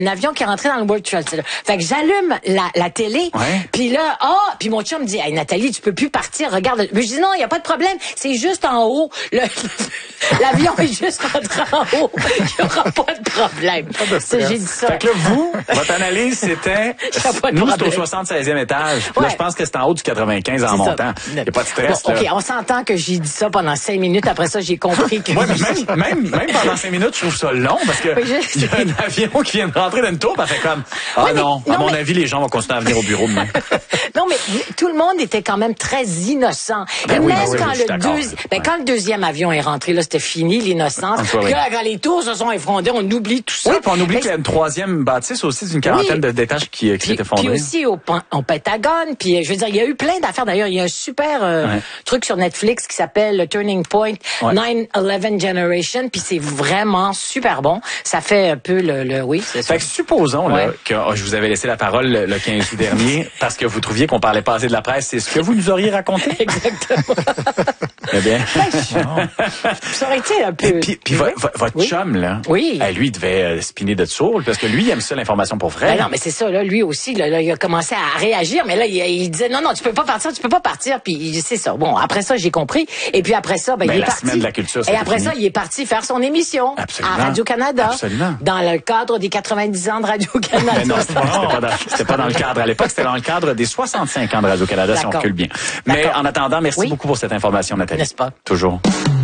un avion qui est rentré dans le World Trade Center. Fait que j'allume la télé, puis là, puis mon chum me dit, hey, Nathalie, tu peux plus partir, regarde. Mais je dis, non, il n'y a pas de problème, c'est juste en haut. L'avion est juste rentré en haut. Il n'y aura pas de problème. J'ai dit ça. Fait que là, vous, votre analyse, c'était, nous, c'est au 76e étage. Là, je pense que c'est en haut du 95 en montant. Il n'y a pas de stress, là. OK, on s'entend que j'ai dit ça pendant 5 minutes. Après ça, j'ai compris que... Oui, mais même pendant 5 minutes, je trouve ça long parce que il y a un avion qui vient de rentrer dans une tour, ça fait comme, non, à mon avis, les gens vont continuer à venir au bureau demain. Non, mais tout le monde était quand même très innocent. Et même quand le deuxième avion est rentré, là, c'était fini, l'innocence. Puis là, quand les tours se sont effondrées, on oublie tout ça. Oui, puis on oublie qu'il y a une troisième bâtisse aussi d'une quarantaine d'étages qui s'est effondrée. Puis aussi au Pentagone. Puis, je veux dire, il y a eu plein d'affaires. D'ailleurs, il y a un super truc sur Netflix qui s'appelle Turning Point 9/11 Generation. Puis c'est vraiment super bon. Ça fait un peu oui, c'est ça. Fait que supposons que je vous avais laissé la parole le 15 août dernier parce que vous trouviez qu'on parlait pas assez de la presse. C'est ce que vous nous auriez raconté? Exactement. Eh bien. Ça aurait été un peu... Puis votre chum, là, lui, il devait spinner de sourd parce que lui, il aime ça l'information pour vrai. Ben non, mais c'est ça, là, lui aussi, là, il a commencé à réagir, mais là, il disait, non, tu peux pas partir, puis c'est ça. Bon, après ça, j'ai compris. Et puis après ça, il est parti. Semaine de la culture, et après ça, il est parti faire son émission à Radio-Canada. Absolument. Dans le cadre des 90 ans de Radio-Canada. Mais non, c'était pas dans le cadre à l'époque, c'était dans le cadre des 65 ans de Radio-Canada, si on recule bien. Mais en attendant, merci beaucoup pour cette information, Nathalie. N'est-ce pas? Toujours.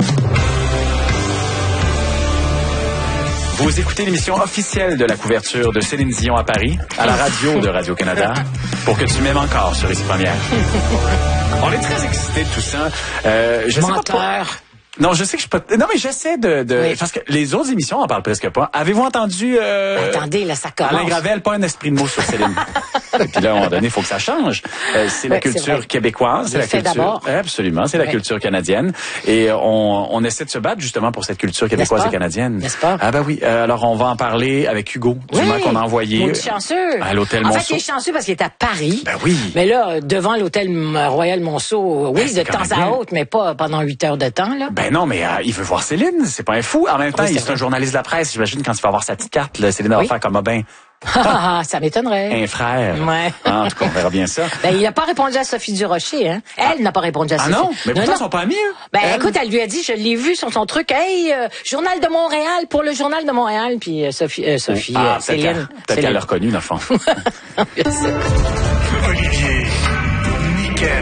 Vous écoutez l'émission officielle de la couverture de Céline Dion à Paris, à la radio de Radio-Canada, pour que tu m'aimes encore sur Ici Première. On est très excités de tout ça. Je sais pas. Non, je sais que je peux. Non, mais j'essaie parce que les autres émissions en parlent presque pas. Avez-vous entendu Attendez, là, ça commence. Alain Gravel, pas un esprit de mots sur Céline. Et puis là, à un moment donné, il faut que ça change. C'est la culture québécoise, c'est la culture. Absolument, c'est la culture canadienne. Et on essaie de se battre justement pour cette culture québécoise et canadienne. N'est-ce pas? Ah ben oui. Alors on va en parler avec Hugo, Dumas, qu'on a envoyé chanceux. À l'hôtel Monceau. En fait, il est chanceux parce qu'il est à Paris. Ben oui. Mais là, devant l'hôtel Royal Monceau, de temps à autre, mais pas pendant 8 heures de temps, là. Ben non, mais il veut voir Céline, c'est pas un fou. En même temps, il est un journaliste de la presse. J'imagine quand il va avoir sa petite carte, là, Céline va faire comme ça m'étonnerait. Un frère. Ouais. En tout cas, on verra bien ça. Ben, il n'a pas répondu à Sophie Durocher, hein. Elle n'a pas répondu à Sophie. Ah non? Mais pourtant, ils sont pas amis, hein? Ben, écoute, elle lui a dit, je l'ai vu sur son truc, Journal de Montréal, pour le Journal de Montréal, puis Céline. Peut-être qu'elle l'a reconnu, dans le fond. Olivier, Nickel,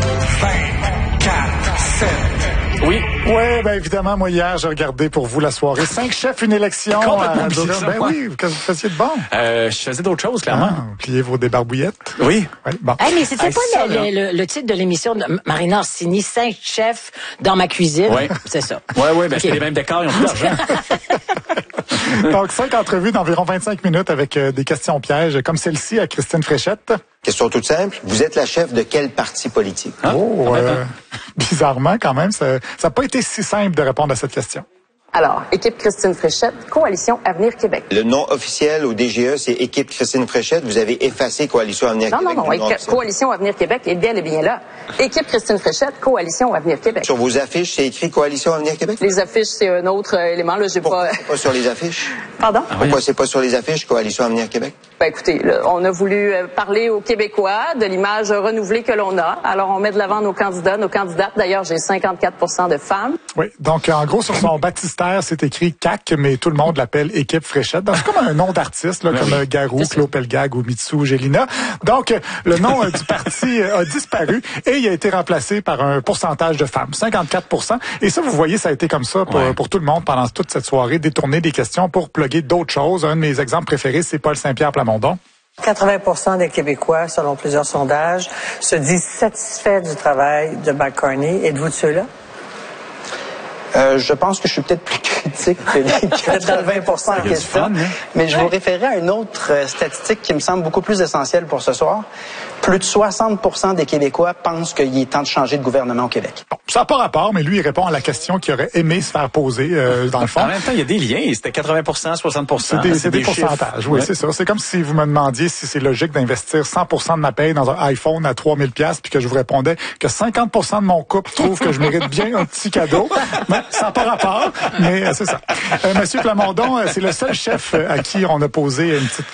24/7. Oui. Ouais, ben évidemment, moi hier, j'ai regardé pour vous la soirée 5 chefs, une élection. Ben oui, qu'est-ce que vous faisiez de bon? Je faisais d'autres choses, clairement. Pliez vos débarbouillettes. Oui. Ouais, bon. Hey, mais c'était pas le titre de l'émission de Marina Orsini, 5 chefs dans ma cuisine. Oui. C'est ça. Oui, ben c'est les mêmes décors, ils ont plus d'argent. Donc, 5 entrevues d'environ 25 minutes avec des questions pièges, comme celle-ci à Christine Fréchette. Question toute simple. Vous êtes la chef de quel parti politique? Bizarrement, quand même, ça n'a pas été si simple de répondre à cette question. Alors, équipe Christine Fréchette, Coalition Avenir Québec. Le nom officiel au DGE, c'est équipe Christine Fréchette. Vous avez effacé Coalition Avenir Québec. Non. Coalition Avenir Québec est bel et bien là. Équipe Christine Fréchette, Coalition Avenir Québec. Sur vos affiches, c'est écrit Coalition Avenir Québec? Les affiches, c'est un autre élément. Là, Pourquoi pas sur les affiches? Pardon? Pourquoi c'est pas sur les affiches, Coalition Avenir Québec? Ben écoutez, là, on a voulu parler aux Québécois de l'image renouvelée que l'on a. Alors, on met de l'avant nos candidats, nos candidates. D'ailleurs, j'ai 54% de femmes. Oui, donc en gros, sur son baptistère, c'est écrit CAC, mais tout le monde l'appelle Équipe Fréchette. Donc, c'est comme un nom d'artiste, là, comme Garou, Claude Pelgag ou Mitsou Gélina. Donc, le nom du parti a disparu et il a été remplacé par un pourcentage de femmes, 54%. Et ça, vous voyez, ça a été comme ça pour tout le monde pendant toute cette soirée, détourner des questions pour plugger d'autres choses. Un de mes exemples préférés, c'est Paul Saint-Pierre Plamondon. 80% des Québécois, selon plusieurs sondages, se disent satisfaits du travail de McCartney. Êtes-vous de ceux-là? Je pense que je suis peut-être plus critique que les dans le 20% en question. Mais je vous référais à une autre statistique qui me semble beaucoup plus essentielle pour ce soir. Plus de 60% des Québécois pensent qu'il est temps de changer de gouvernement au Québec. Bon, ça n'a pas rapport, mais lui, il répond à la question qu'il aurait aimé se faire poser, dans le fond. En même temps, il y a des liens. C'était 80%, 60%. C'est des pourcentages. Oui, c'est ça. C'est comme si vous me demandiez si c'est logique d'investir 100% de ma paye dans un iPhone à 3000 $, puis que je vous répondais que 50% de mon couple trouve que je mérite bien un petit cadeau. Mais ça n'a pas rapport, mais c'est ça. Monsieur Plamondon, c'est le seul chef à qui on a posé une petite